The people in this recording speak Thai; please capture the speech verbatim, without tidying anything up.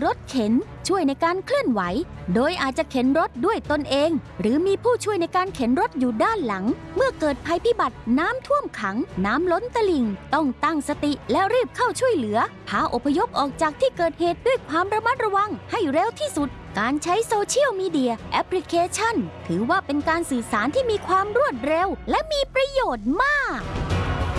รถเข็นช่วยในการเคลื่อนไหวโดยอาจจะเข็นรถด้วยตนเองหรือมีผู้ช่วยในการเข็นรถอยู่ด้านหลังเมื่อเกิดภัยพิบัติน้ำท่วมขังน้ำล้นตลิ่งต้องตั้งสติและรีบเข้าช่วยเหลือพาอพยพออกจากที่เกิดเหตุด้วยความระมัดระวังให้เร็วที่สุดการใช้โซเชียลมีเดียแอปพลิเคชันถือว่าเป็นการสื่อสารที่มีความรวดเร็วและมีประโยชน์มาก